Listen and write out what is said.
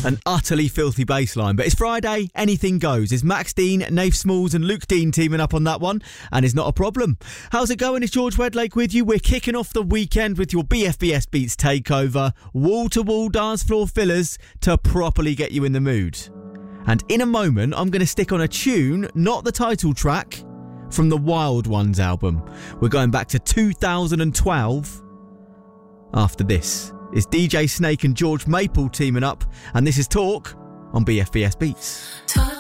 An utterly filthy bass line, but it's Friday, anything goes. It's Max Dean, Nath Smalls and Luke Dean teaming up on that one, and it's not a problem. How's it going? It's George Wedlake with you. We're kicking off the weekend with your BFBS Beats takeover, wall-to-wall dance floor fillers to properly get you in the mood. And in a moment, I'm going to stick on a tune, not the title track, from the Wild Ones album. We're going back to 2012 after this. It's DJ Snake and George Maple teaming up, and this is Talk on BFBS Beats.